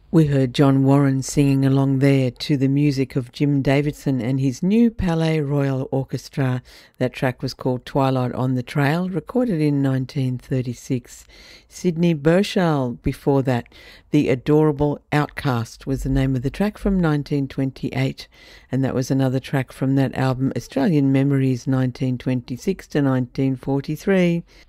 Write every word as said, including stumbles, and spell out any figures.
We heard John Warren singing along there to the music of Jim Davidson and his new Palais Royal Orchestra. That track was called Twilight on the Trail, recorded in nineteen thirty-six. Sidney Burchell before that. The Adorable Outcast was the name of the track from nineteen twenty-eight, and that was another track from that album Australian Memories nineteen twenty-six to nineteen forty-three.